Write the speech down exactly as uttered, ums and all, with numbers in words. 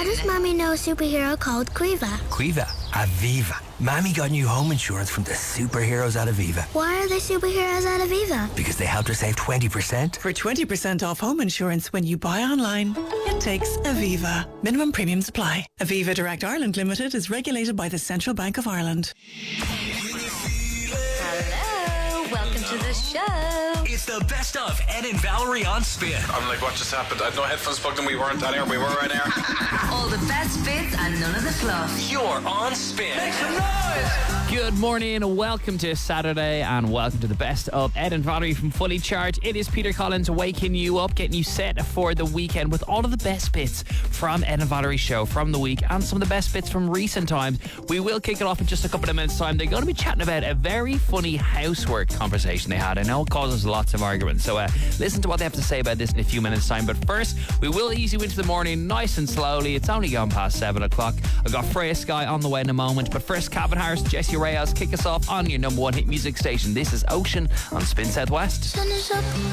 How does Mommy know a superhero called Quiva? Quiva? Aviva. Mommy got new home insurance from the superheroes at Aviva. Why are they superheroes at Aviva? Because they helped her save twenty percent. For twenty percent off home insurance when you buy online, it takes Aviva. Minimum premiums apply. Aviva Direct Ireland Limited is regulated by the Central Bank of Ireland. Hello, welcome to the show. It's the best of Ed and Valerie on Spin. I'm like, what just happened? I had no headphones plugged in. We weren't on air. We were on air. All the best bits and none of the fluff. You're on Spin. Make some noise! Good morning, welcome to Saturday and welcome to the best of Ed and Valerie from Fully Charged. It is Peter Collins waking you up, getting you set for the weekend with all of the best bits from Ed and Valerie's show from the week and some of the best bits from recent times. We will kick it off in just a couple of minutes' time. They're going to be chatting about a very funny housework conversation they had. I know it causes lots of arguments, so uh, listen to what they have to say about this in a few minutes' time. But first, we will ease you into the morning nice and slowly. It's only gone past seven o'clock. I've got Freya Sky on the way in a moment, but first, Calvin Harris, Jesse Reyes kick us off on your number one hit music station. This is Ocean on Spin Southwest. Sun is up.